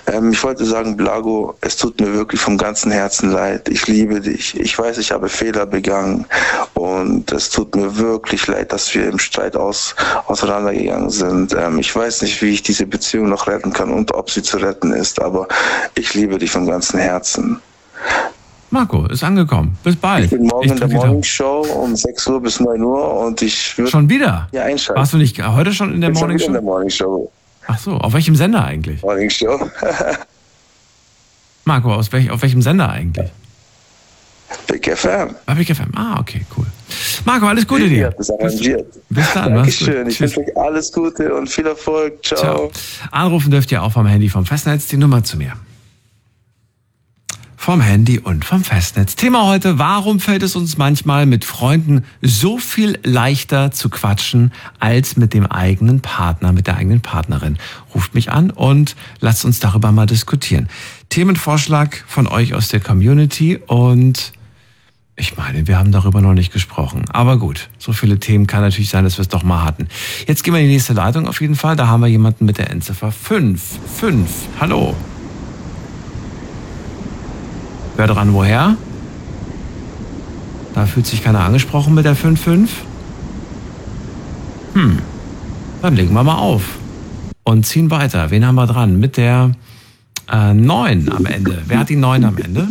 Ich wollte sagen, Blago, es tut mir wirklich vom ganzen Herzen leid. Ich liebe dich. Ich weiß, ich habe Fehler begangen und es tut mir wirklich leid, dass wir im Streit auseinandergegangen sind. Ich weiß nicht, wie ich diese Beziehung noch retten kann und ob sie zu retten ist, aber ich liebe dich vom ganzen Herzen. Marco, ist angekommen. Bis bald. Ich bin morgen in der Morning Show um 6 Uhr bis 9 Uhr und ich würde... Schon wieder? Ja, einschalten. Warst du nicht heute schon in der Morning Show? In der Morning Show. Ach so, auf welchem Sender eigentlich? Morning Show. Marco, auf welchem Sender eigentlich? Big FM. Bei Big FM, okay, cool. Marco, alles Gute dir. Das arrangiert. Bis dann. Dankeschön. Ich wünsche euch alles Gute und viel Erfolg. Ciao. Anrufen dürft ihr auch vom Handy vom Festnetz, die Nummer zu mir. Vom Handy und vom Festnetz. Thema heute: Warum fällt es uns manchmal mit Freunden so viel leichter zu quatschen als mit dem eigenen Partner, mit der eigenen Partnerin? Ruft mich an und lasst uns darüber mal diskutieren. Themenvorschlag von euch aus der Community und ich meine, wir haben darüber noch nicht gesprochen. Aber gut, so viele Themen kann natürlich sein, dass wir es doch mal hatten. Jetzt gehen wir in die nächste Leitung auf jeden Fall. Da haben wir jemanden mit der Endziffer 5. Hallo. Wer dran, woher? Da fühlt sich keiner angesprochen mit der 5-5. Dann legen wir mal auf und ziehen weiter. Wen haben wir dran? Mit der 9 am Ende. Wer hat die 9 am Ende?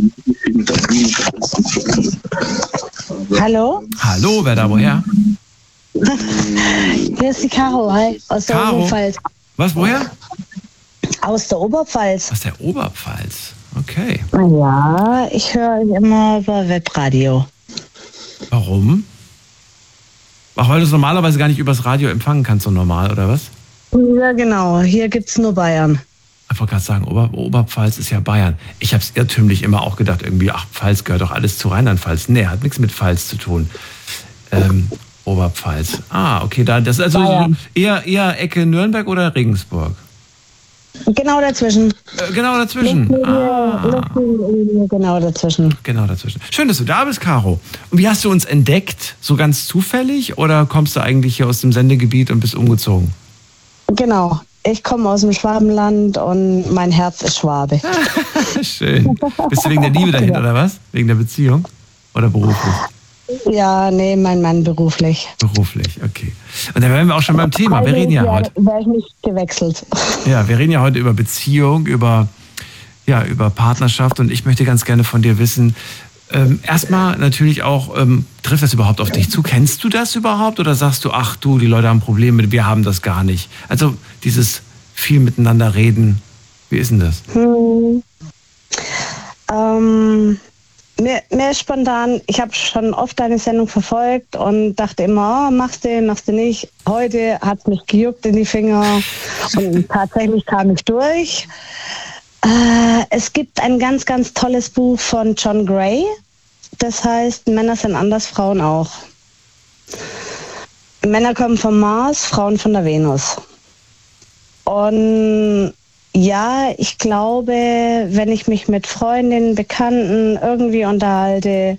Hallo? Hallo, wer da, woher? Hier ist die Caro, hi, aus der Oberpfalz. Was, woher? Aus der Oberpfalz. Aus der Oberpfalz, okay. Ja, ich höre euch immer über Webradio. Warum? Ach, weil du es normalerweise gar nicht übers Radio empfangen kannst, so normal, oder was? Ja, genau. Hier gibt's nur Bayern. Ich wollte gerade sagen, Oberpfalz ist ja Bayern. Ich habe es irrtümlich immer auch gedacht, irgendwie, Pfalz gehört doch alles zu Rheinland-Pfalz. Nee, hat nichts mit Pfalz zu tun. Oberpfalz. Okay, das ist also eher Ecke Nürnberg oder Regensburg? Genau dazwischen. Genau dazwischen. Genau dazwischen. Genau dazwischen. Schön, dass du da bist, Caro. Und wie hast du uns entdeckt? So ganz zufällig? Oder kommst du eigentlich hier aus dem Sendegebiet und bist umgezogen? Genau. Ich komme aus dem Schwabenland und mein Herz ist Schwabe. Schön. Bist du wegen der Liebe dahin, oder was? Wegen der Beziehung? Oder beruflich? Ja, nee, mein Mann beruflich. Beruflich, okay. Und da wären wir auch schon beim Thema. Wir reden ja heute. Wäre ich nicht gewechselt. Ja, wir reden ja heute über Beziehung, über Partnerschaft und ich möchte ganz gerne von dir wissen, erstmal natürlich auch, trifft das überhaupt auf dich zu? Kennst du das überhaupt oder sagst du, ach du, die Leute haben Probleme, wir haben das gar nicht? Also dieses viel miteinander reden, wie ist denn das? Mir ist spontan, ich habe schon oft deine Sendung verfolgt und dachte immer, machst du nicht. Heute hat es mich gejuckt in die Finger und tatsächlich kam ich durch. Es gibt ein ganz, ganz tolles Buch von John Gray. Das heißt, Männer sind anders, Frauen auch. Männer kommen vom Mars, Frauen von der Venus. Und ja, ich glaube, wenn ich mich mit Freundinnen, Bekannten irgendwie unterhalte,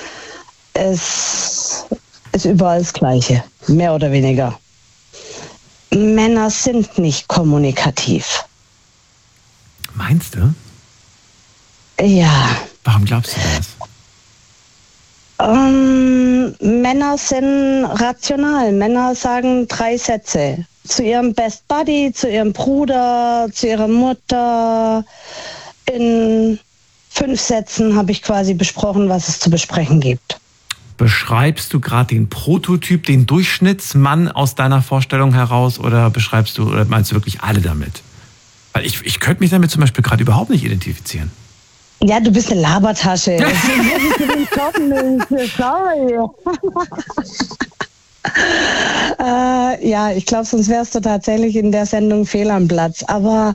es ist überall das Gleiche, mehr oder weniger. Männer sind nicht kommunikativ. Meinst du? Ja. Warum glaubst du das? Männer sind rational. Männer sagen 3 Sätze. Zu ihrem Best Buddy, zu ihrem Bruder, zu ihrer Mutter. In 5 Sätzen habe ich quasi besprochen, was es zu besprechen gibt. Beschreibst du gerade den Prototyp, den Durchschnittsmann aus deiner Vorstellung heraus oder meinst du wirklich alle damit? Weil ich könnte mich damit zum Beispiel gerade überhaupt nicht identifizieren. Ja, du bist eine Labertasche. Sorry. Ja, ich glaube, sonst wärst du tatsächlich in der Sendung fehl am Platz. Aber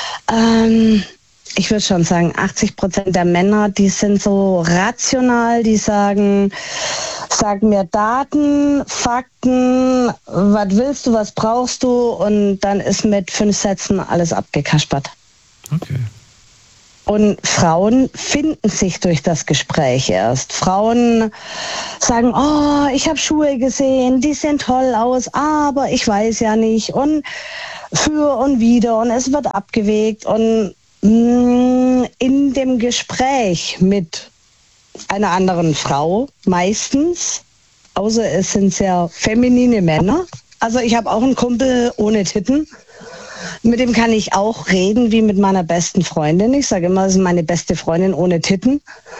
ich würde schon sagen, 80% der Männer, die sind so rational, die sagen, sag mir Daten, Fakten, was willst du, was brauchst du? Und dann ist mit 5 Sätzen alles abgekaspert. Okay. Und Frauen finden sich durch das Gespräch erst. Frauen sagen, oh, ich habe Schuhe gesehen, die sehen toll aus, aber ich weiß ja nicht. Und für und wider und es wird abgewegt. Und in dem Gespräch mit einer anderen Frau meistens, außer es sind sehr feminine Männer. Also ich habe auch einen Kumpel ohne Titten. Mit dem kann ich auch reden wie mit meiner besten Freundin. Ich sage immer, es ist meine beste Freundin ohne Titten.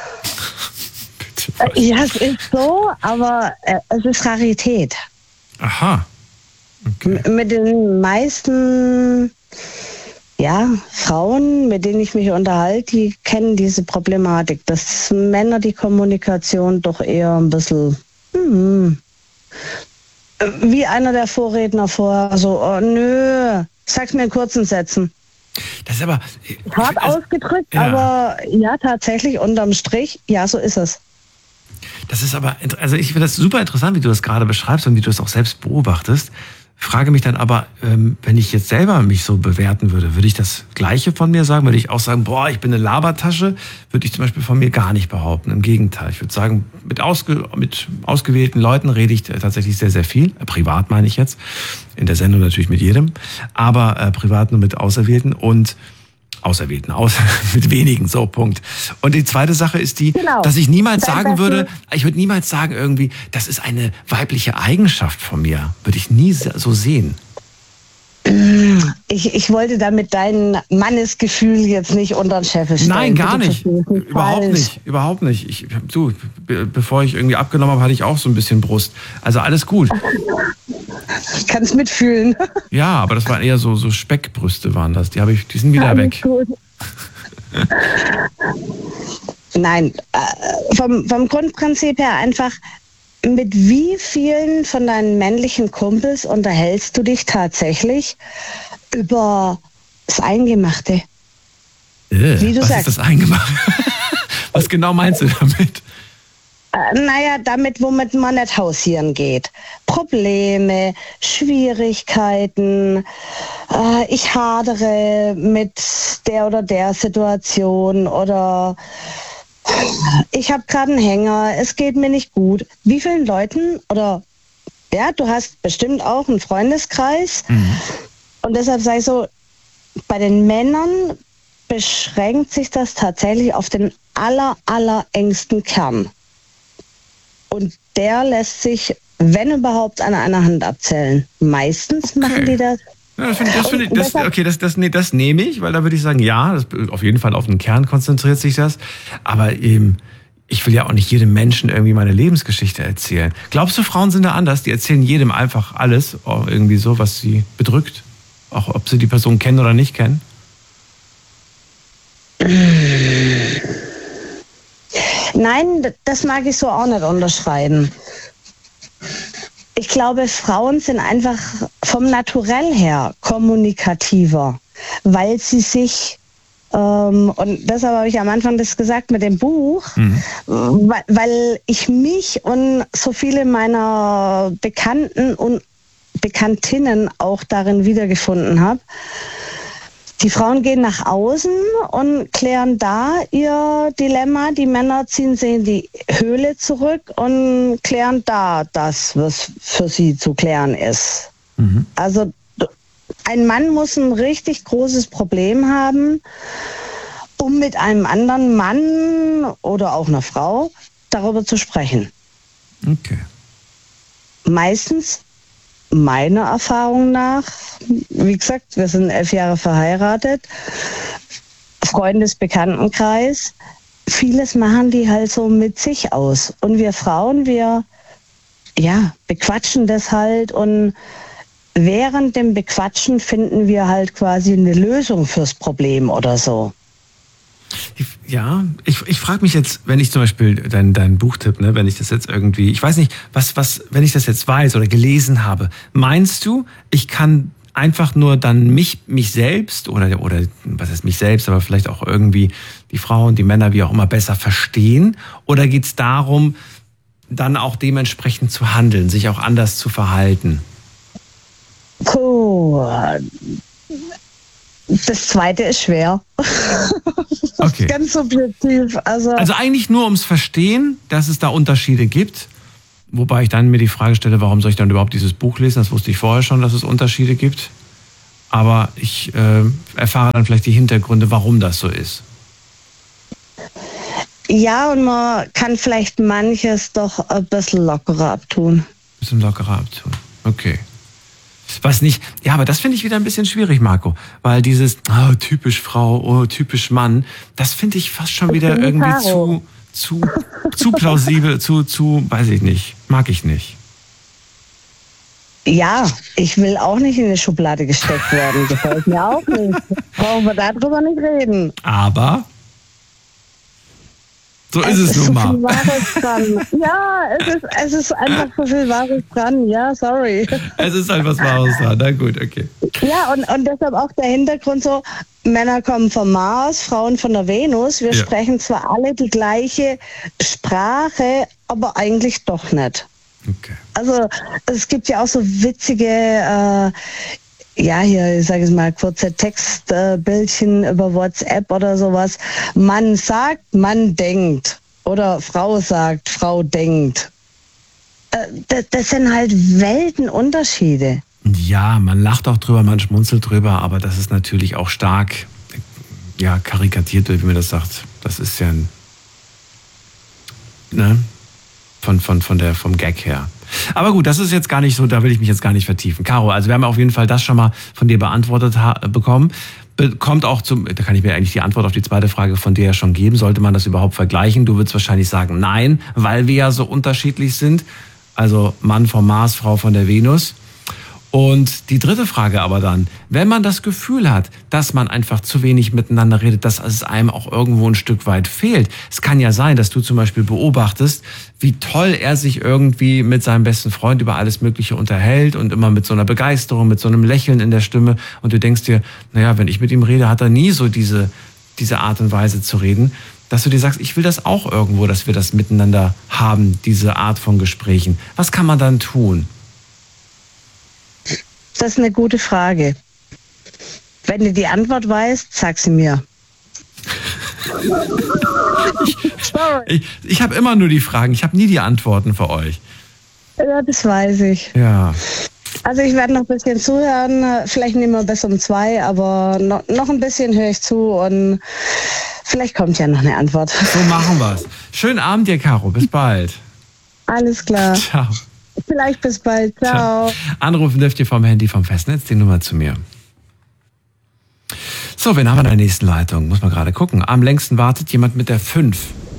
Ja, es ist so, aber es ist Rarität. Aha. Okay. Mit den meisten Frauen, mit denen ich mich unterhalte, die kennen diese Problematik, dass Männer die Kommunikation doch eher ein bisschen wie einer der Vorredner vorher, so, oh nö, sag's mir in kurzen Sätzen. Das ist aber... Hart ausgedrückt, ja. Aber ja, tatsächlich, unterm Strich, ja, so ist es. Das ist aber, also ich finde das super interessant, wie du das gerade beschreibst und wie du es auch selbst beobachtest. Frage mich dann aber, wenn ich jetzt selber mich so bewerten würde ich das Gleiche von mir sagen? Würde ich auch sagen, boah, ich bin eine Labertasche? Würde ich zum Beispiel von mir gar nicht behaupten. Im Gegenteil. Ich würde sagen, mit ausgewählten Leuten rede ich tatsächlich sehr, sehr viel. Privat meine ich jetzt. In der Sendung natürlich mit jedem. Aber privat nur mit Auserwählten und mit wenigen, so, Punkt. Und die zweite Sache ist die, dass ich niemals sagen würde, ich würde niemals sagen irgendwie, das ist eine weibliche Eigenschaft von mir. Würde ich nie so sehen. Ich wollte damit dein Mannesgefühl jetzt nicht unter den Scheffel stellen. Nein, gar nicht. Überhaupt nicht. Bevor ich irgendwie abgenommen habe, hatte ich auch so ein bisschen Brust. Also alles gut. Ich kann es mitfühlen. Ja, aber das waren eher so Speckbrüste waren das. Die sind wieder weg. Gut. Nein, vom Grundprinzip her einfach, mit wie vielen von deinen männlichen Kumpels unterhältst du dich tatsächlich über das Eingemachte? Wie du was sagst. ist das Eingemachte? Was genau meinst du damit? Damit, womit man nicht hausieren geht. Probleme, Schwierigkeiten, ich hadere mit der oder der Situation oder ich habe gerade einen Hänger, es geht mir nicht gut. Wie vielen Leuten du hast bestimmt auch einen Freundeskreis und deshalb sage ich so, bei den Männern beschränkt sich das tatsächlich auf den allerengsten Kern. Und der lässt sich, wenn überhaupt, an einer Hand abzählen. Meistens machen die das. Ja, das nehme ich, weil da würde ich sagen, ja, auf jeden Fall auf den Kern konzentriert sich das. Aber ich will ja auch nicht jedem Menschen irgendwie meine Lebensgeschichte erzählen. Glaubst du, Frauen sind da anders? Die erzählen jedem einfach alles, irgendwie so, was sie bedrückt? Auch ob sie die Person kennen oder nicht kennen? Nein, das mag ich so auch nicht unterschreiben. Ich glaube, Frauen sind einfach vom Naturell her kommunikativer, weil sie sich, und deshalb habe ich am Anfang das gesagt mit dem Buch, weil ich mich und so viele meiner Bekannten und Bekanntinnen auch darin wiedergefunden habe. Die Frauen gehen nach außen und klären da ihr Dilemma. Die Männer ziehen sie in die Höhle zurück und klären da das, was für sie zu klären ist. Also ein Mann muss ein richtig großes Problem haben, um mit einem anderen Mann oder auch einer Frau darüber zu sprechen. Okay. Meistens meiner Erfahrung nach, wie gesagt, wir sind 11 Jahre verheiratet, Freundesbekanntenkreis, vieles machen die halt so mit sich aus. Und wir Frauen, wir bequatschen das halt und während dem Bequatschen finden wir halt quasi eine Lösung fürs Problem oder so. Ja, ich frage mich jetzt, wenn ich zum Beispiel dein Buchtipp, ne, wenn ich das jetzt irgendwie, ich weiß nicht, wenn ich das jetzt weiß oder gelesen habe, meinst du, ich kann einfach nur dann mich selbst oder was heißt mich selbst, aber vielleicht auch irgendwie die Frauen, die Männer, wie auch immer, besser verstehen? Oder geht es darum, dann auch dementsprechend zu handeln, sich auch anders zu verhalten? Das zweite ist schwer. Das ist ganz subjektiv. Also eigentlich nur ums Verstehen, dass es da Unterschiede gibt. Wobei ich dann mir die Frage stelle, warum soll ich dann überhaupt dieses Buch lesen? Das wusste ich vorher schon, dass es Unterschiede gibt. Aber ich erfahre dann vielleicht die Hintergründe, warum das so ist. Ja, und man kann vielleicht manches doch ein bisschen lockerer abtun. Okay. Was nicht, ja, aber das finde ich wieder ein bisschen schwierig, Marco. Weil dieses, typisch Frau, typisch Mann, das finde ich fast schon wieder irgendwie zu plausibel, weiß ich nicht, mag ich nicht. Ja, ich will auch nicht in eine Schublade gesteckt werden. Gefällt mir auch nicht. Brauchen wir darüber nicht reden. Aber so ist es nun mal. So viel Wahres dran. Ja, es ist einfach so viel Wahres dran. Ja, sorry. Es ist halt was Wahres dran. Na gut, okay. Ja, und deshalb auch der Hintergrund so, Männer kommen vom Mars, Frauen von der Venus. Wir sprechen zwar alle die gleiche Sprache, aber eigentlich doch nicht. Okay. Also es gibt ja auch so witzige, hier, ich sage es mal, kurze Textbildchen über WhatsApp oder sowas. Mann sagt, Mann denkt. Oder Frau sagt, Frau denkt. Das sind halt Weltenunterschiede. Ja, man lacht auch drüber, man schmunzelt drüber, aber das ist natürlich auch stark, karikatiert, wie man das sagt. Das ist ja vom Gag her. Aber gut, das ist jetzt gar nicht so, da will ich mich jetzt gar nicht vertiefen. Caro, also wir haben auf jeden Fall das schon mal von dir beantwortet bekommen. Kommt auch da kann ich mir eigentlich die Antwort auf die zweite Frage von dir ja schon geben. Sollte man das überhaupt vergleichen? Du würdest wahrscheinlich sagen, nein, weil wir ja so unterschiedlich sind. Also Mann vom Mars, Frau von der Venus. Und die dritte Frage aber dann, wenn man das Gefühl hat, dass man einfach zu wenig miteinander redet, dass es einem auch irgendwo ein Stück weit fehlt. Es kann ja sein, dass du zum Beispiel beobachtest, wie toll er sich irgendwie mit seinem besten Freund über alles Mögliche unterhält und immer mit so einer Begeisterung, mit so einem Lächeln in der Stimme. Und du denkst dir, wenn ich mit ihm rede, hat er nie so diese Art und Weise zu reden, dass du dir sagst, ich will das auch irgendwo, dass wir das miteinander haben, diese Art von Gesprächen. Was kann man dann tun? Das ist eine gute Frage. Wenn du die Antwort weißt, sag sie mir. Ich habe immer nur die Fragen, ich habe nie die Antworten für euch. Ja, das weiß ich. Ja. Also ich werde noch ein bisschen zuhören, vielleicht nehmen wir bis um 2, aber noch ein bisschen höre ich zu und vielleicht kommt ja noch eine Antwort. So machen wir's. Schönen Abend dir, Caro, bis bald. Alles klar. Ciao. Vielleicht bis bald. Ciao. Anrufen dürft ihr vom Handy vom Festnetz, die Nummer zu mir. So, wen haben wir in der nächsten Leitung? Muss man gerade gucken. Am längsten wartet jemand mit der 5.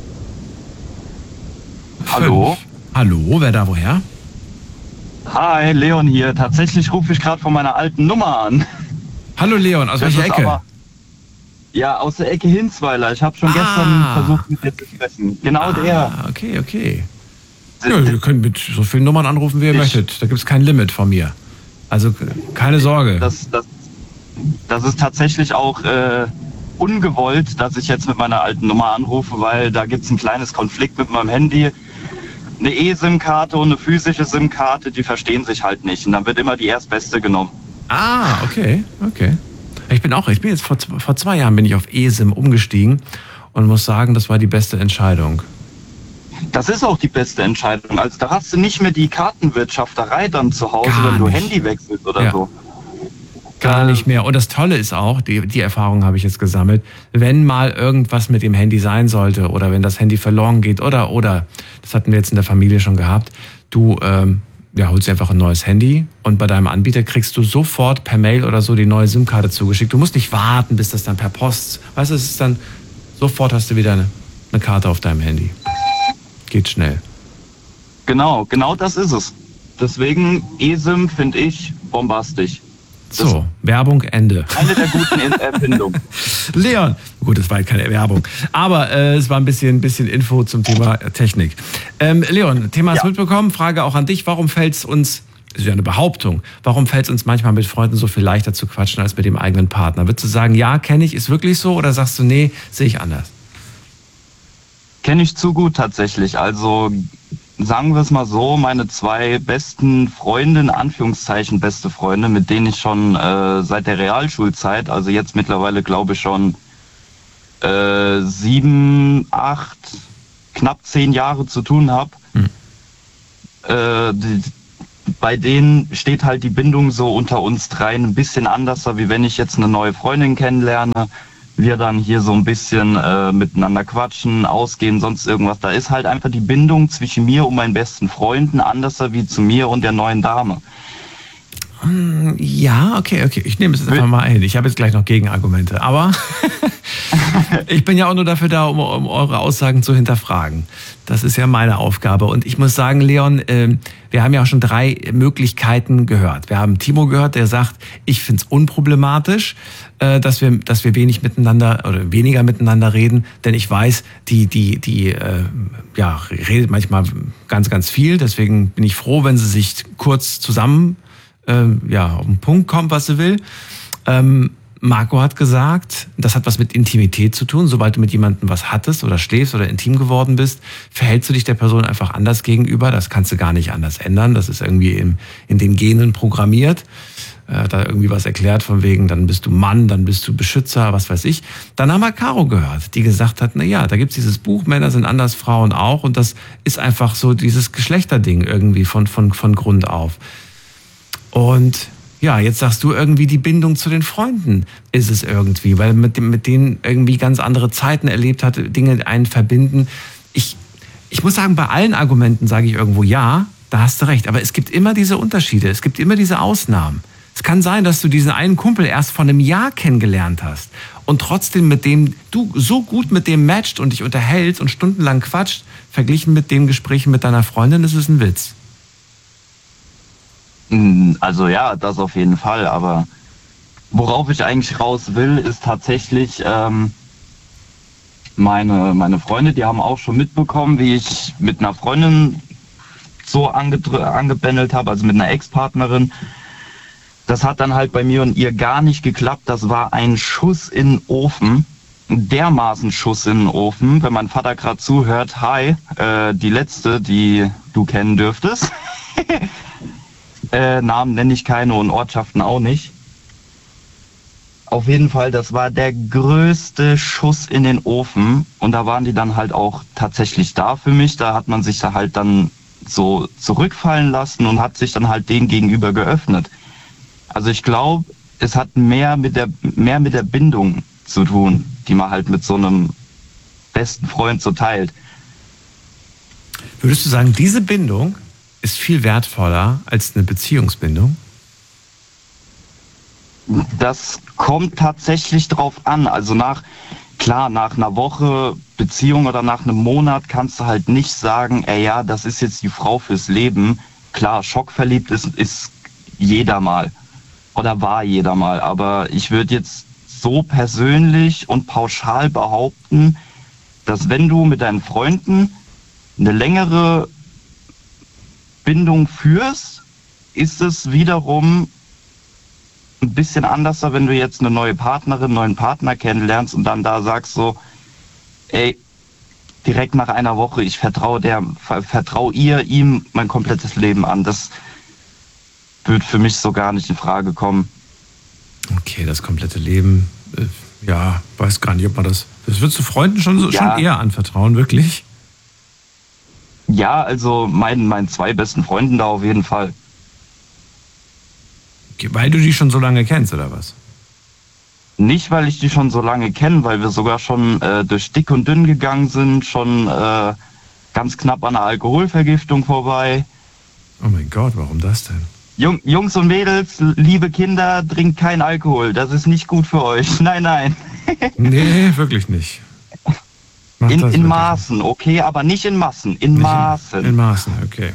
Hallo? Hallo, wer da woher? Hi, Leon hier. Tatsächlich rufe ich gerade von meiner alten Nummer an. Hallo Leon, aus welcher Ecke? Aus der Ecke Hinzweiler. Ich habe schon gestern versucht, mit dir zu sprechen. Genau der. Okay. Ja, ihr könnt mit so vielen Nummern anrufen, wie ihr möchtet. Da gibt es kein Limit von mir. Also keine Sorge. Das ist tatsächlich auch ungewollt, dass ich jetzt mit meiner alten Nummer anrufe, weil da gibt es ein kleines Konflikt mit meinem Handy. Eine E-SIM-Karte und eine physische SIM-Karte, die verstehen sich halt nicht. Und dann wird immer die erstbeste genommen. Okay. Ich bin jetzt vor 2 Jahren bin ich auf eSIM umgestiegen und muss sagen, das war die beste Entscheidung. Das ist auch die beste Entscheidung. Also da hast du nicht mehr die Kartenwirtschafterei dann zu Hause, wenn du Handy wechselst oder so. Gar nicht mehr. Und das Tolle ist auch, die Erfahrung habe ich jetzt gesammelt, wenn mal irgendwas mit dem Handy sein sollte oder wenn das Handy verloren geht oder, das hatten wir jetzt in der Familie schon gehabt, du holst dir einfach ein neues Handy und bei deinem Anbieter kriegst du sofort per Mail oder so die neue SIM-Karte zugeschickt. Du musst nicht warten, bis das dann per Post, weißt du, es ist dann, sofort hast du wieder eine Karte auf deinem Handy. Geht schnell. Genau das ist es. Deswegen eSIM finde ich bombastisch. So, Werbung, Ende. Eine der guten Erfindungen. Leon, gut, das war halt keine Werbung, aber es war ein bisschen Info zum Thema Technik. Leon, Thema ist mitbekommen, Frage auch an dich, warum fällt es uns, das ist ja eine Behauptung, warum fällt es uns manchmal mit Freunden so viel leichter zu quatschen als mit dem eigenen Partner? Würdest du sagen, ja, kenne ich, ist wirklich so, oder sagst du, nee, sehe ich anders? Kenne ich zu gut tatsächlich, also sagen wir es mal so, meine 2 besten Freunde, in Anführungszeichen beste Freunde, mit denen ich schon seit der Realschulzeit, also jetzt mittlerweile glaube ich schon 7, 8, knapp 10 Jahre zu tun habe, bei denen steht halt die Bindung so unter uns dreien ein bisschen anders, wie wenn ich jetzt eine neue Freundin kennenlerne. Wir dann hier so ein bisschen miteinander quatschen, ausgehen, sonst irgendwas. Da ist halt einfach die Bindung zwischen mir und meinen besten Freunden anders wie zu mir und der neuen Dame. Ja, okay. Ich nehme es jetzt einfach mal ein. Ich habe jetzt gleich noch Gegenargumente. Aber ich bin ja auch nur dafür da, um eure Aussagen zu hinterfragen. Das ist ja meine Aufgabe. Und ich muss sagen, Leon, wir haben ja auch schon 3 Möglichkeiten gehört. Wir haben Timo gehört, der sagt, ich finde es unproblematisch, dass wir weniger miteinander reden. Denn ich weiß, die redet manchmal ganz, ganz viel. Deswegen bin ich froh, wenn sie sich kurz zusammen auf den Punkt kommt, was sie will. Marco hat gesagt, das hat was mit Intimität zu tun. Sobald du mit jemandem was hattest oder schläfst oder intim geworden bist, verhältst du dich der Person einfach anders gegenüber. Das kannst du gar nicht anders ändern. Das ist irgendwie in den Genen programmiert. Er hat da irgendwie was erklärt von wegen, dann bist du Mann, dann bist du Beschützer, was weiß ich. Dann haben wir Caro gehört, die gesagt hat, da gibt's dieses Buch, Männer sind anders, Frauen auch. Und das ist einfach so dieses Geschlechterding irgendwie von Grund auf. Und ja, jetzt sagst du irgendwie, die Bindung zu den Freunden ist es irgendwie, weil mit denen irgendwie ganz andere Zeiten erlebt hat, Dinge einen verbinden. Ich muss sagen, bei allen Argumenten sage ich irgendwo, ja, da hast du recht. Aber es gibt immer diese Unterschiede, es gibt immer diese Ausnahmen. Es kann sein, dass du diesen einen Kumpel erst vor einem Jahr kennengelernt hast und trotzdem mit dem du so gut mit dem matcht und dich unterhältst und stundenlang quatscht, verglichen mit den Gesprächen mit deiner Freundin, ist es ein Witz. Also ja, das auf jeden Fall, aber worauf ich eigentlich raus will, ist tatsächlich meine Freunde, die haben auch schon mitbekommen, wie ich mit einer Freundin so angebändelt habe, also mit einer Ex-Partnerin. Das hat dann halt bei mir und ihr gar nicht geklappt. Das war ein Schuss in den Ofen, ein dermaßen Schuss in den Ofen. Wenn mein Vater gerade zuhört, hi, die letzte, die du kennen dürftest. Namen nenne ich keine und Ortschaften auch nicht. Auf jeden Fall, das war der größte Schuss in den Ofen und da waren die dann halt auch tatsächlich da für mich. Da hat man sich da halt dann so zurückfallen lassen und hat sich dann halt denen gegenüber geöffnet. Also ich glaube, es hat mehr mit der Bindung zu tun, die man halt mit so einem besten Freund so teilt. Würdest du sagen, diese Bindung ist viel wertvoller als eine Beziehungsbindung? Das kommt tatsächlich drauf an. Also nach einer Woche Beziehung oder nach einem Monat kannst du halt nicht sagen, das ist jetzt die Frau fürs Leben. Klar, schockverliebt ist jeder mal oder war jeder mal. Aber ich würde jetzt so persönlich und pauschal behaupten, dass wenn du mit deinen Freunden eine längere Bindung führst, ist es wiederum ein bisschen anders, wenn du jetzt eine neue Partnerin, einen neuen Partner kennenlernst und dann da sagst so, direkt nach einer Woche, ich vertraue ihm mein komplettes Leben an. Das wird für mich so gar nicht in Frage kommen. Okay, das komplette Leben, weiß gar nicht, ob man das würdest du Freunden schon eher anvertrauen, wirklich? Ja, also meinen 2 besten Freunden da auf jeden Fall. Okay, weil du die schon so lange kennst, oder was? Nicht, weil ich die schon so lange kenne, weil wir sogar schon durch dick und dünn gegangen sind, schon ganz knapp an einer Alkoholvergiftung vorbei. Oh mein Gott, warum das denn? Jungs und Mädels, liebe Kinder, trinkt kein Alkohol. Das ist nicht gut für euch. Nein. Nee, wirklich nicht. In Maßen, okay, aber nicht in Massen. In Maßen. In Maßen, okay.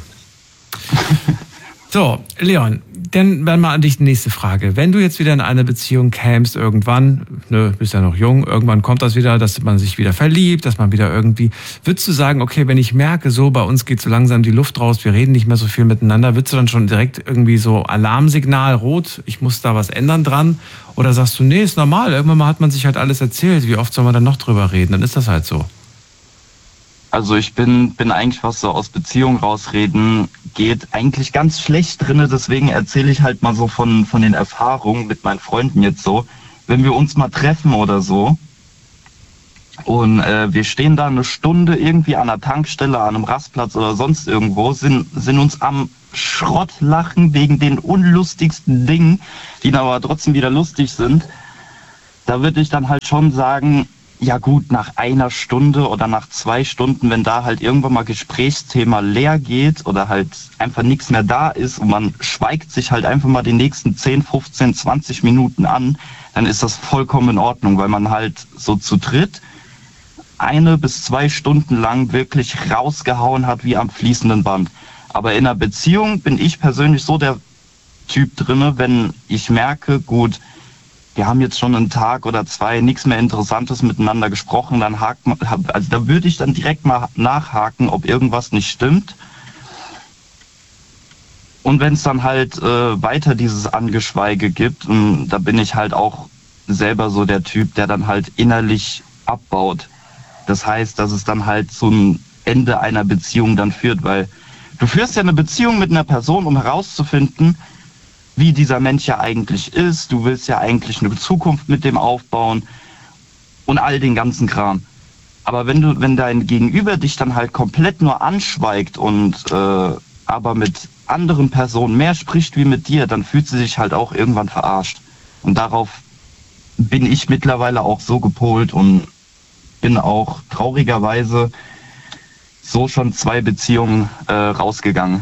So, Leon, dann mal an dich die nächste Frage. Wenn du jetzt wieder in eine Beziehung kämst, irgendwann, bist ja noch jung, irgendwann kommt das wieder, dass man sich wieder verliebt, dass man wieder irgendwie, würdest du sagen, okay, wenn ich merke, so bei uns geht so langsam die Luft raus, wir reden nicht mehr so viel miteinander, würdest du dann schon direkt irgendwie so Alarmsignal, rot, ich muss da was ändern dran? Oder sagst du, nee, ist normal, irgendwann mal hat man sich halt alles erzählt, wie oft soll man dann noch drüber reden, dann ist das halt so. Also ich bin eigentlich, was so aus Beziehung rausreden geht, eigentlich ganz schlecht drinne. Deswegen erzähle ich halt mal so von den Erfahrungen mit meinen Freunden jetzt so. Wenn wir uns mal treffen oder so und wir stehen da eine Stunde irgendwie an einer Tankstelle, an einem Rastplatz oder sonst irgendwo, sind uns am Schrottlachen wegen den unlustigsten Dingen, die dann aber trotzdem wieder lustig sind. Da würde ich dann halt schon sagen, ja gut, nach einer Stunde oder nach 2 Stunden, wenn da halt irgendwann mal Gesprächsthema leer geht oder halt einfach nichts mehr da ist und man schweigt sich halt einfach mal die nächsten 10, 15, 20 Minuten an, dann ist das vollkommen in Ordnung, weil man halt so zu dritt 1 bis 2 Stunden lang wirklich rausgehauen hat wie am fließenden Band. Aber in einer Beziehung bin ich persönlich so der Typ drinne, wenn ich merke, gut, wir haben jetzt schon einen Tag oder 2 nichts mehr Interessantes miteinander gesprochen, dann da würde ich dann direkt mal nachhaken, ob irgendwas nicht stimmt. Und wenn es dann halt weiter dieses Angeschweige gibt, da bin ich halt auch selber so der Typ, der dann halt innerlich abbaut. Das heißt, dass es dann halt zum Ende einer Beziehung dann führt, weil du führst ja eine Beziehung mit einer Person, um herauszufinden, wie dieser Mensch ja eigentlich ist. Du willst ja eigentlich eine Zukunft mit dem aufbauen und all den ganzen Kram. Aber wenn dein Gegenüber dich dann halt komplett nur anschweigt und aber mit anderen Personen mehr spricht wie mit dir, dann fühlt sie sich halt auch irgendwann verarscht. Und darauf bin ich mittlerweile auch so gepolt und bin auch traurigerweise so schon 2 Beziehungen rausgegangen.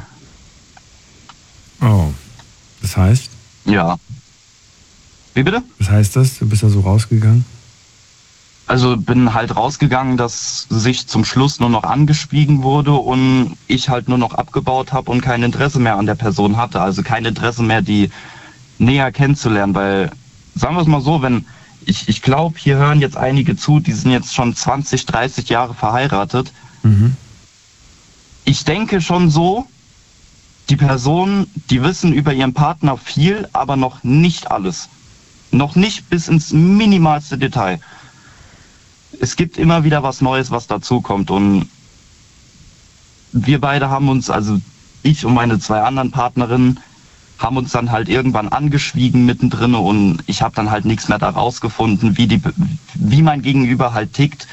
Oh. Das heißt? Ja. Wie bitte? Was heißt das? Du bist da so rausgegangen? Also bin halt rausgegangen, dass sich zum Schluss nur noch angeschwiegen wurde und ich halt nur noch abgebaut habe und kein Interesse mehr an der Person hatte. Also kein Interesse mehr, die näher kennenzulernen. Weil, sagen wir es mal so, wenn ich glaube, hier hören jetzt einige zu, die sind jetzt schon 20, 30 Jahre verheiratet. Mhm. Ich denke schon so, die Personen, die wissen über ihren Partner viel, aber noch nicht alles. Noch nicht bis ins minimalste Detail. Es gibt immer wieder was Neues, was dazukommt. Und wir beide haben uns, also ich und meine 2 anderen Partnerinnen, haben uns dann halt irgendwann angeschwiegen mittendrin und ich habe dann halt nichts mehr da rausgefunden, wie mein Gegenüber halt tickt.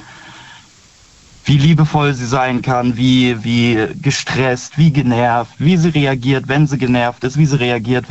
Wie liebevoll sie sein kann, wie gestresst, wie genervt, wie sie reagiert, wenn sie genervt ist, wie sie reagiert,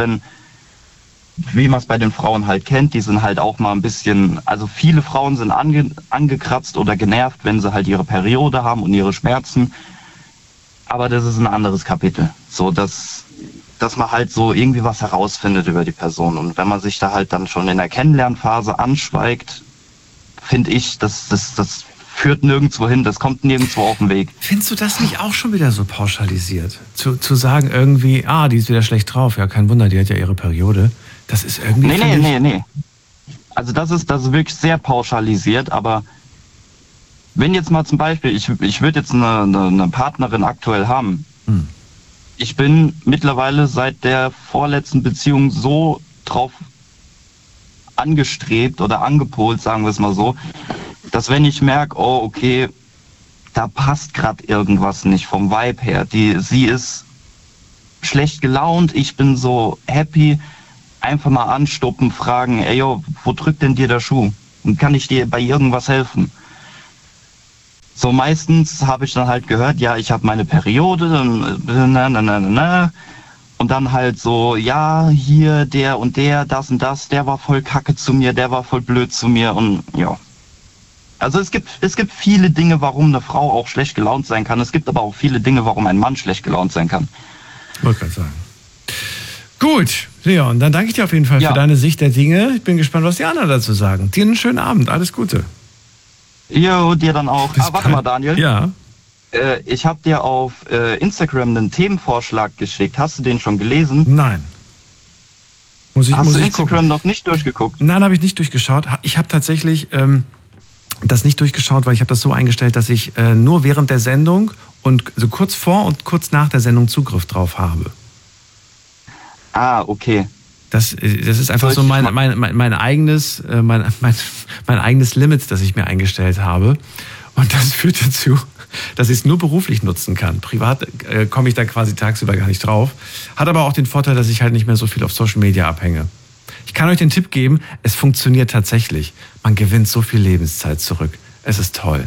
wie man es bei den Frauen halt kennt, die sind halt auch mal ein bisschen, also viele Frauen sind angekratzt oder genervt, wenn sie halt ihre Periode haben und ihre Schmerzen. Aber das ist ein anderes Kapitel. So, dass man halt so irgendwie was herausfindet über die Person. Und wenn man sich da halt dann schon in der Kennenlernphase anschweigt, finde ich, das führt nirgendwo hin, das kommt nirgendwo auf den Weg. Findest du das nicht auch schon wieder so pauschalisiert? Zu sagen irgendwie, die ist wieder schlecht drauf, ja, kein Wunder, die hat ja ihre Periode. Das ist irgendwie... Nee. Also das ist wirklich sehr pauschalisiert, aber wenn jetzt mal zum Beispiel, ich würde jetzt eine Partnerin aktuell haben, ich bin mittlerweile seit der vorletzten Beziehung so drauf angestrebt oder angepolt, sagen wir es mal so, dass wenn ich merke, oh okay, da passt gerade irgendwas nicht vom Vibe her, sie ist schlecht gelaunt, ich bin so happy, einfach mal anstoppen, fragen, ey yo, wo drückt denn dir der Schuh? Und kann ich dir bei irgendwas helfen? So meistens habe ich dann halt gehört, ja, ich habe meine Periode, und dann halt so, ja, hier, der und der, das und das, der war voll kacke zu mir, der war voll blöd zu mir und ja. Also es gibt viele Dinge, warum eine Frau auch schlecht gelaunt sein kann. Es gibt aber auch viele Dinge, warum ein Mann schlecht gelaunt sein kann. Wollte gerade sagen. Gut, Leon, dann danke ich dir auf jeden Fall für deine Sicht der Dinge. Ich bin gespannt, was die anderen dazu sagen. Dir einen schönen Abend, alles Gute. Jo, dir dann auch. Warte mal, Daniel. Ja. Ich habe dir auf Instagram einen Themenvorschlag geschickt. Hast du den schon gelesen? Nein. Hast du Instagram noch nicht durchgeguckt? Nein, habe ich nicht durchgeschaut. Ich habe tatsächlich das nicht durchgeschaut, weil ich habe das so eingestellt, dass ich nur während der Sendung und so kurz vor und kurz nach der Sendung Zugriff drauf habe. Ah, okay. Das ist einfach so mein eigenes Limit, das ich mir eingestellt habe. Und das führt dazu, dass ich es nur beruflich nutzen kann. Privat komme ich da quasi tagsüber gar nicht drauf. Hat aber auch den Vorteil, dass ich halt nicht mehr so viel auf Social Media abhänge. Ich kann euch den Tipp geben, es funktioniert tatsächlich. Man gewinnt so viel Lebenszeit zurück. Es ist toll.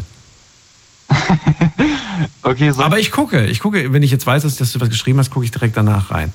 Okay, so. Aber ich gucke, wenn ich jetzt weiß, dass du was geschrieben hast, gucke ich direkt danach rein.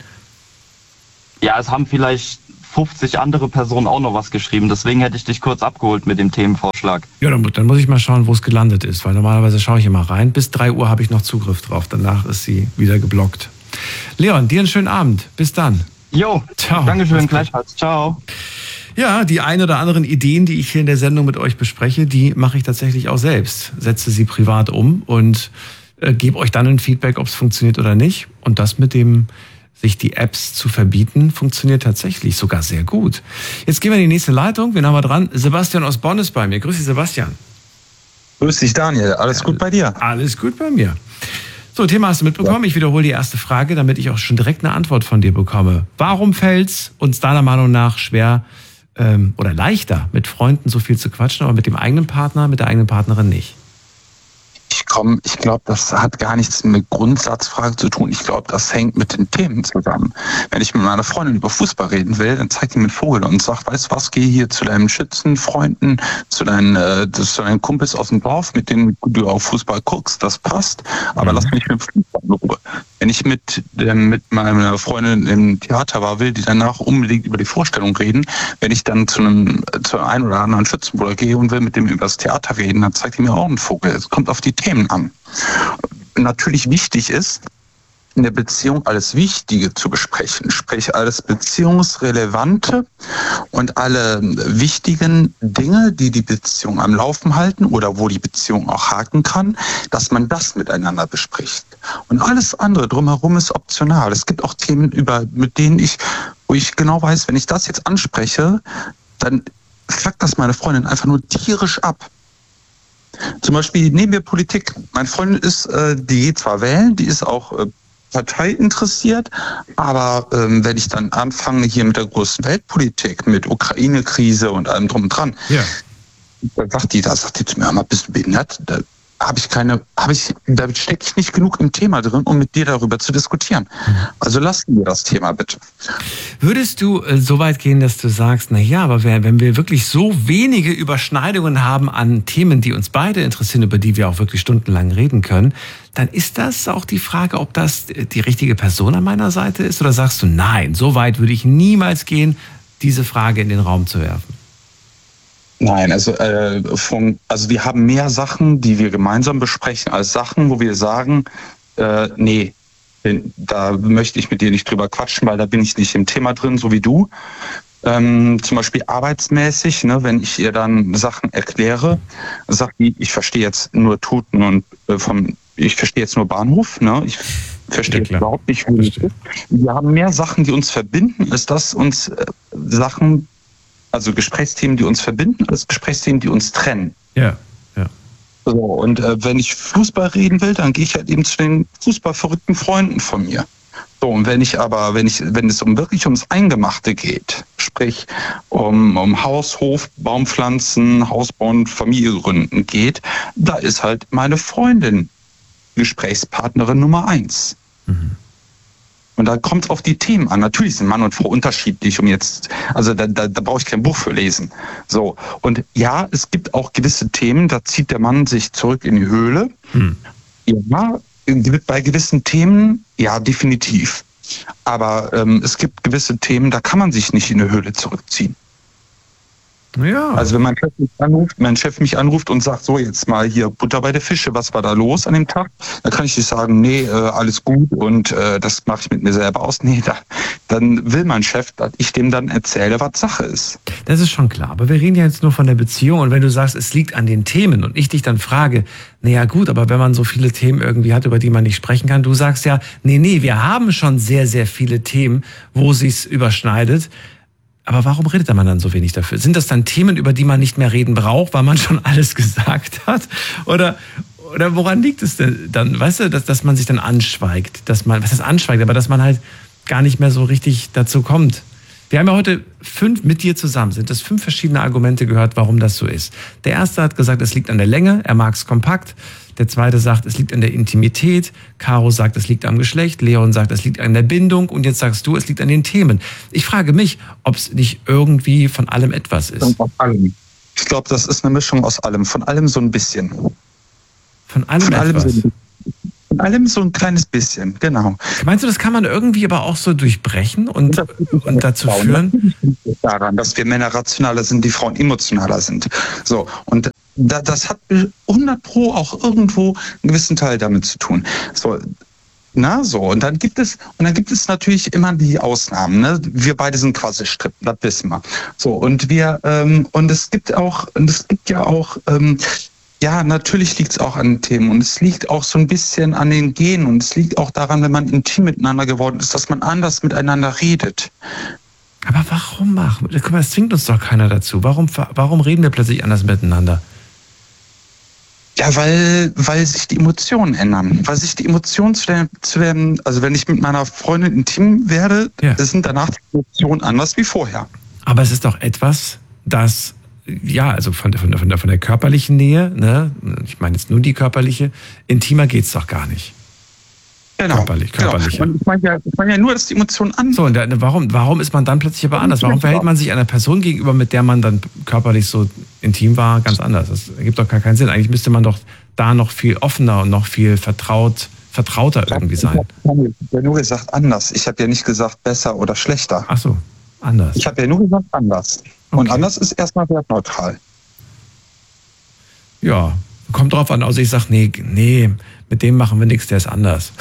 Ja, es haben vielleicht 50 andere Personen auch noch was geschrieben. Deswegen hätte ich dich kurz abgeholt mit dem Themenvorschlag. Ja, dann muss ich mal schauen, wo es gelandet ist. Weil normalerweise schaue ich immer rein. Bis 3 Uhr habe ich noch Zugriff drauf. Danach ist sie wieder geblockt. Leon, dir einen schönen Abend. Bis dann. Jo, ciao. Dankeschön, gleichfalls. Ciao. Ja, die ein oder anderen Ideen, die ich hier in der Sendung mit euch bespreche, die mache ich tatsächlich auch selbst. Setze sie privat um und gebe euch dann ein Feedback, ob es funktioniert oder nicht. Und das mit dem sich die Apps zu verbieten, funktioniert tatsächlich sogar sehr gut. Jetzt gehen wir in die nächste Leitung. Wen haben wir dran? Sebastian aus Bonn ist bei mir. Grüß dich, Sebastian. Grüß dich, Daniel. Alles gut bei dir? Alles gut bei mir. So, Thema hast du mitbekommen. Ich wiederhole die erste Frage, damit ich auch schon direkt eine Antwort von dir bekomme. Warum fällt es uns deiner Meinung nach schwer oder leichter, mit Freunden so viel zu quatschen, aber mit dem eigenen Partner, mit der eigenen Partnerin nicht? Ich glaube, das hat gar nichts mit Grundsatzfragen zu tun. Ich glaube, das hängt mit den Themen zusammen. Wenn ich mit meiner Freundin über Fußball reden will, dann zeigt die mit Vogel und sagt, weißt du was, geh hier zu deinen Schützenfreunden, zu deinen Kumpels aus dem Dorf, mit denen du auf Fußball guckst, das passt, aber lass mich mit Fußball in Ruhe. Wenn ich mit meiner Freundin im Theater war, will die danach unbedingt über die Vorstellung reden. Wenn ich dann zu einem oder anderen Schützenbruder gehe und will mit dem über das Theater reden, dann zeigt die mir auch einen Vogel. Es kommt auf die Themen an. Natürlich wichtig ist, in der Beziehung alles Wichtige zu besprechen, sprich alles Beziehungsrelevante und alle wichtigen Dinge, die die Beziehung am Laufen halten oder wo die Beziehung auch haken kann, dass man das miteinander bespricht. Und alles andere drumherum ist optional. Es gibt auch Themen, wo ich genau weiß, wenn ich das jetzt anspreche, dann fuckt das meine Freundin einfach nur tierisch ab. Zum Beispiel nehmen wir Politik. Meine Freundin die geht zwar wählen, die ist auch parteiinteressiert, aber wenn ich dann anfange hier mit der großen Weltpolitik, mit Ukraine-Krise und allem drum und dran, da sagt die zu mir, mal, bist du behindert? Da stecke ich nicht genug im Thema drin, um mit dir darüber zu diskutieren. Also lassen wir das Thema bitte. Würdest du so weit gehen, dass du sagst, na ja, aber wenn wir wirklich so wenige Überschneidungen haben an Themen, die uns beide interessieren, über die wir auch wirklich stundenlang reden können, dann ist das auch die Frage, ob das die richtige Person an meiner Seite ist? Oder sagst du, nein, so weit würde ich niemals gehen, diese Frage in den Raum zu werfen? Nein, also wir haben mehr Sachen, die wir gemeinsam besprechen, als Sachen, wo wir sagen, nee, da möchte ich mit dir nicht drüber quatschen, weil da bin ich nicht im Thema drin, so wie du. Zum Beispiel arbeitsmäßig, ne, wenn ich ihr dann Sachen erkläre, sagt die, ich verstehe jetzt nur Tuten und ich verstehe jetzt nur Bahnhof, ne, ich verstehe überhaupt nicht, wo ich bin. Wir haben mehr Sachen, die uns verbinden, als dass uns also Gesprächsthemen, die uns verbinden, als Gesprächsthemen, die uns trennen. Ja. So, und wenn ich Fußball reden will, dann gehe ich halt eben zu den fußballverrückten Freunden von mir. So, und wenn es wirklich ums Eingemachte geht, sprich um Haus, Hof, Baumpflanzen, Haus bauen, Familie gründen geht, da ist halt meine Freundin Gesprächspartnerin Nummer 1. Mhm. Und da kommt es auf die Themen an. Natürlich sind Mann und Frau unterschiedlich, da brauche ich kein Buch für lesen. So. Und ja, es gibt auch gewisse Themen, da zieht der Mann sich zurück in die Höhle. Ja, bei gewissen Themen, ja, definitiv. Aber es gibt gewisse Themen, da kann man sich nicht in die Höhle zurückziehen. Ja. Also wenn mein Chef mich anruft und sagt, so jetzt mal hier Butter bei der Fische, was war da los an dem Tag? Dann kann ich nicht sagen, nee, alles gut und das mache ich mit mir selber aus. Nee, dann will mein Chef, dass ich dem dann erzähle, was Sache ist. Das ist schon klar, aber wir reden ja jetzt nur von der Beziehung und wenn du sagst, es liegt an den Themen und ich dich dann frage, naja gut, aber wenn man so viele Themen irgendwie hat, über die man nicht sprechen kann, du sagst ja, nee, wir haben schon sehr, sehr viele Themen, wo sich's überschneidet. Aber warum redet man dann so wenig dafür? Sind das dann Themen, über die man nicht mehr reden braucht, weil man schon alles gesagt hat? Oder woran liegt es denn dann? Weißt du, dass man sich dann anschweigt? Was heißt anschweigt? Aber dass man halt gar nicht mehr so richtig dazu kommt, Wir haben ja heute mit dir zusammen, sind es 5 verschiedene Argumente gehört, warum das so ist. Der erste hat gesagt, es liegt an der Länge, er mag es kompakt. Der zweite sagt, es liegt an der Intimität. Caro sagt, es liegt am Geschlecht. Leon sagt, es liegt an der Bindung. Und jetzt sagst du, es liegt an den Themen. Ich frage mich, ob es nicht irgendwie von allem etwas ist. Von allem. Ich glaube, das ist eine Mischung aus allem. Von allem so ein bisschen. Von allem etwas? Von allem so ein kleines bisschen, genau. Meinst du, das kann man irgendwie aber auch so durchbrechen und dazu führen? Daran, dass wir Männer rationaler sind, die Frauen emotionaler sind. So, und das hat 100% auch irgendwo einen gewissen Teil damit zu tun. So, und dann gibt es natürlich immer die Ausnahmen. Ne? Wir beide sind Quasselstrippen, das wissen wir. So, und es gibt ja auch ja, natürlich liegt es auch an den Themen und es liegt auch so ein bisschen an den Genen und es liegt auch daran, wenn man intim miteinander geworden ist, dass man anders miteinander redet. Aber warum machen? Guck mal, es zwingt uns doch keiner dazu. Warum reden wir plötzlich anders miteinander? Ja, weil sich die Emotionen ändern. Weil sich die Emotionen also wenn ich mit meiner Freundin intim werde, sind danach die Emotionen anders wie vorher. Aber es ist doch etwas, das also von der körperlichen Nähe, ne? Ich meine jetzt nur die körperliche, intimer geht's doch gar nicht. Genau. Körperlich. Genau. Und ich meine ja nur, dass die Emotionen anders. So, und warum ist man dann plötzlich aber anders? Warum verhält man sich einer Person gegenüber, mit der man dann körperlich so intim war, ganz anders? Das ergibt doch gar keinen Sinn. Eigentlich müsste man doch da noch viel offener und noch viel vertrauter irgendwie sein. Ich habe ja nur gesagt anders. Ich habe ja nicht gesagt besser oder schlechter. Ach so, anders. Ich habe ja nur gesagt anders. Und anders ist erstmal wertneutral. Ja, kommt drauf an. Also ich sage, nee, mit dem machen wir nichts, der ist anders.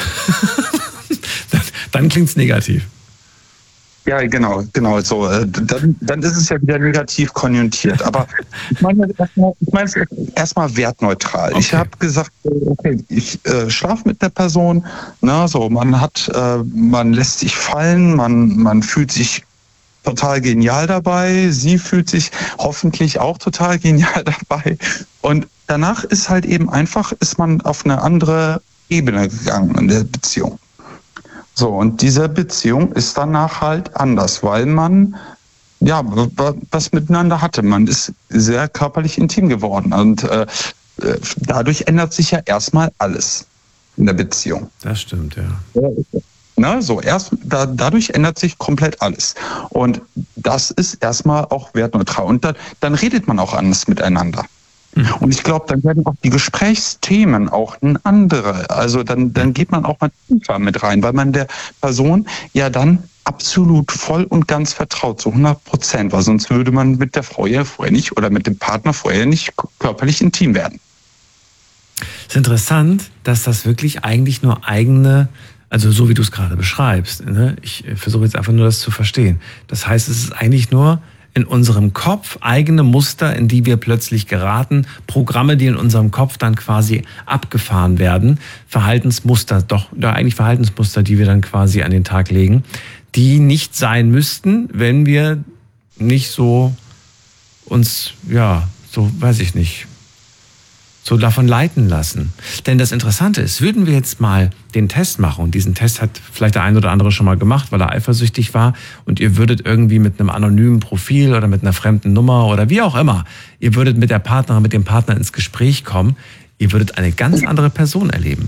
Dann klingt's negativ. Ja, genau. So, dann ist es ja wieder negativ konjunktiert. Aber ich meine es erstmal wertneutral. Okay. Ich habe gesagt, okay, ich schlafe mit der Person. Man lässt sich fallen, man fühlt sich total genial dabei. Sie fühlt sich hoffentlich auch total genial dabei. Und danach ist halt eben ist man auf eine andere Ebene gegangen in der Beziehung. So, und diese Beziehung ist danach halt anders, weil man was miteinander hatte. Man ist sehr körperlich intim geworden. Und dadurch ändert sich ja erstmal alles in der Beziehung. Das stimmt, ja. Dadurch ändert sich komplett alles. Und das ist erstmal auch wertneutral. Und dann redet man auch anders miteinander. Und ich glaube, dann werden auch die Gesprächsthemen auch andere. Also dann geht man auch mal tiefer mit rein, weil man der Person ja dann absolut voll und ganz vertraut, zu 100%, weil sonst würde man mit der Frau ja vorher nicht oder mit dem Partner vorher nicht körperlich intim werden. Es ist interessant, dass das wirklich eigentlich nur also so wie du es gerade beschreibst, ne? Ich versuche jetzt einfach nur das zu verstehen. Das heißt, es ist eigentlich nur in unserem Kopf eigene Muster, in die wir plötzlich geraten, Programme, die in unserem Kopf dann quasi abgefahren werden, Verhaltensmuster, die wir dann quasi an den Tag legen, die nicht sein müssten, wenn wir nicht so uns, so davon leiten lassen. Denn das Interessante ist, würden wir jetzt mal den Test machen, und diesen Test hat vielleicht der ein oder andere schon mal gemacht, weil er eifersüchtig war, und ihr würdet irgendwie mit einem anonymen Profil oder mit einer fremden Nummer oder wie auch immer, ihr würdet mit dem Partner ins Gespräch kommen, ihr würdet eine ganz andere Person erleben.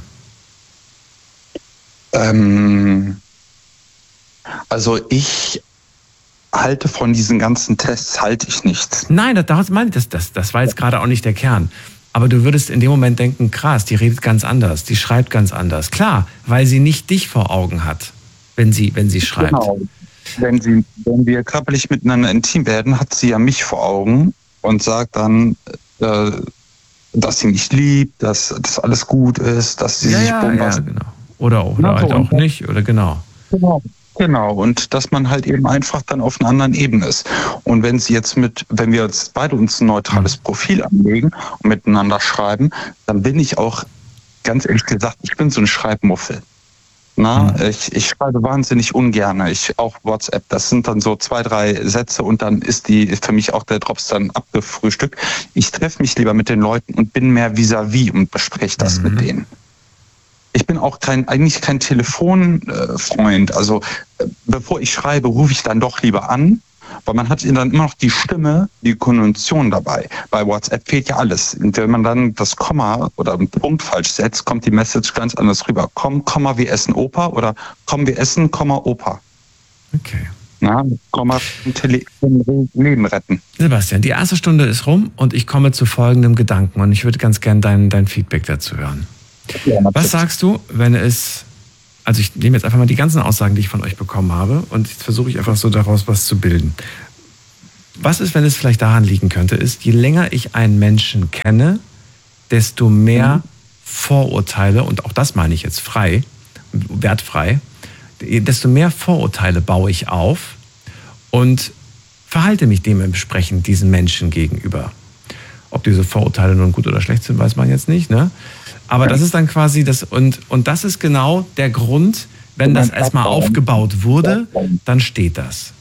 Also ich halte von diesen ganzen Tests nichts. Nein, das meine ich, das war jetzt gerade auch nicht der Kern. Aber du würdest in dem Moment denken, krass, die redet ganz anders, die schreibt ganz anders. Klar, weil sie nicht dich vor Augen hat, wenn sie schreibt. Genau. Wenn wir körperlich miteinander intim werden, hat sie ja mich vor Augen und sagt dann, dass sie mich liebt, dass alles gut ist, dass sie sich bombast. Ja, genau. Oder halt auch nicht, oder genau. Genau, und dass man halt eben einfach dann auf einer anderen Ebene ist. Und wenn wir jetzt beide uns ein neutrales Profil anlegen und miteinander schreiben, dann bin ich auch, ganz ehrlich gesagt, ich bin so ein Schreibmuffel. Ich schreibe wahnsinnig ungern. Auch WhatsApp, das sind dann so 2, 3 Sätze und dann ist für mich auch der Drops dann abgefrühstückt. Ich treffe mich lieber mit den Leuten und bin mehr vis-à-vis und bespreche das mit denen. ich bin auch eigentlich kein Telefonfreund. Also bevor ich schreibe, rufe ich dann doch lieber an, weil man hat dann immer noch die Stimme, die Konnotation dabei. Bei WhatsApp fehlt ja alles. Und wenn man dann das Komma oder einen Punkt falsch setzt, kommt die Message ganz anders rüber. Komm, Komma, wir essen Opa oder komm, wir essen, Komma, Opa. Okay. Na, Komma, Leben retten. Sebastian, die erste Stunde ist rum und ich komme zu folgendem Gedanken und ich würde ganz gern dein Feedback dazu hören. Ja, was sagst du, wenn es... Also ich nehme jetzt einfach mal die ganzen Aussagen, die ich von euch bekommen habe und jetzt versuche ich einfach so daraus was zu bilden. Was ist, wenn es vielleicht daran liegen könnte, ist, je länger ich einen Menschen kenne, desto mehr Vorurteile, und auch das meine ich jetzt frei, wertfrei, desto mehr Vorurteile baue ich auf und verhalte mich dementsprechend diesen Menschen gegenüber. Ob diese Vorurteile nun gut oder schlecht sind, weiß man jetzt nicht, ne? Aber das ist dann quasi das, und das ist genau der Grund, wenn das erstmal aufgebaut wurde, dann steht das.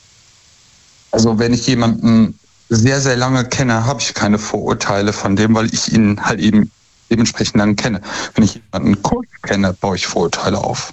Also wenn ich jemanden sehr, sehr lange kenne, habe ich keine Vorurteile von dem, weil ich ihn halt eben dementsprechend lang kenne. Wenn ich jemanden kurz kenne, baue ich Vorurteile auf.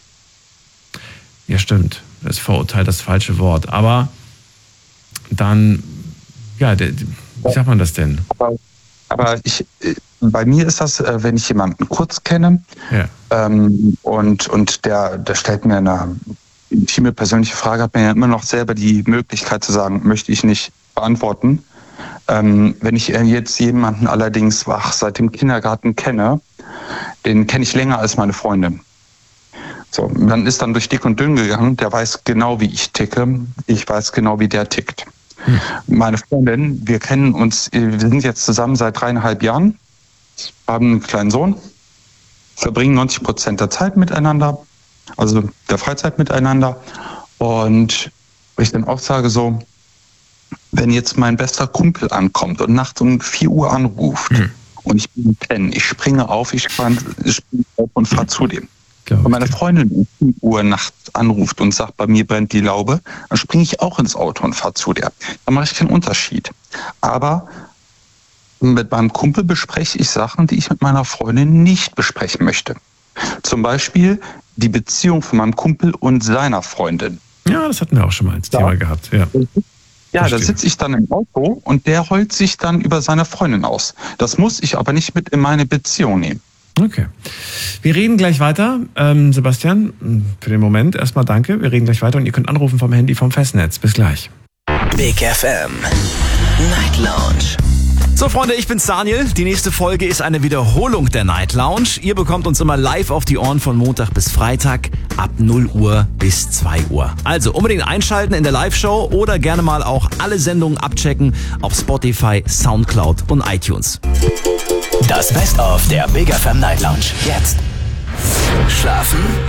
Ja, stimmt. Das ist Vorurteil das falsche Wort. Aber dann, ja, wie sagt man das denn? Aber bei mir ist das, wenn ich jemanden kurz kenne, ja. Und der stellt mir eine intime persönliche Frage, hat mir ja immer noch selber die Möglichkeit zu sagen, möchte ich nicht beantworten. Wenn ich jetzt jemanden allerdings seit dem Kindergarten kenne, den kenne ich länger als meine Freundin. So, dann ist dann durch dick und dünn gegangen, der weiß genau, wie ich ticke, ich weiß genau, wie der tickt. Meine Freundin, wir kennen uns, wir sind jetzt zusammen seit 3,5 Jahren, haben einen kleinen Sohn, verbringen 90% der Zeit miteinander, also der Freizeit miteinander. Und ich dann auch sage so, wenn jetzt mein bester Kumpel ankommt und nachts um 4 Uhr anruft und ich bin pennen, ich springe auf, ich springe auf und fahre zu dem. Wenn meine Freundin um 4 Uhr nachts anruft und sagt, bei mir brennt die Laube, dann springe ich auch ins Auto und fahre zu der. Da mache ich keinen Unterschied. Aber mit meinem Kumpel bespreche ich Sachen, die ich mit meiner Freundin nicht besprechen möchte. Zum Beispiel die Beziehung von meinem Kumpel und seiner Freundin. Ja, das hatten wir auch schon mal als Thema gehabt. Ja, ja, da sitze ich dann im Auto und der heult sich dann über seine Freundin aus. Das muss ich aber nicht mit in meine Beziehung nehmen. Okay. Wir reden gleich weiter. Sebastian, für den Moment erstmal danke. Wir reden gleich weiter und ihr könnt anrufen vom Handy vom Festnetz. Bis gleich. Big FM Night Lounge. So Freunde, ich bin's Daniel. Die nächste Folge ist eine Wiederholung der Night Lounge. Ihr bekommt uns immer live auf die Ohren von Montag bis Freitag ab 0 Uhr bis 2 Uhr. Also unbedingt einschalten in der Live-Show oder gerne mal auch alle Sendungen abchecken auf Spotify, Soundcloud und iTunes. Das Best-of der Big FM Night Lounge. Jetzt. Schlafen